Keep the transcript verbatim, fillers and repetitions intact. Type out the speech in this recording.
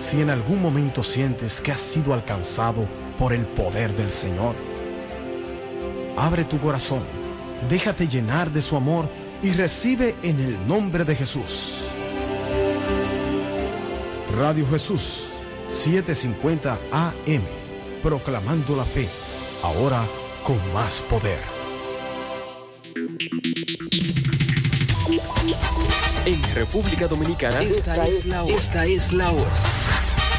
Si en algún momento sientes que has sido alcanzado por el poder del Señor, abre tu corazón, déjate llenar de su amor y recibe en el nombre de Jesús. Radio Jesús, setecientos cincuenta A M, proclamando la fe, ahora con más poder. En República Dominicana, esta es la hora. Esta es la hora.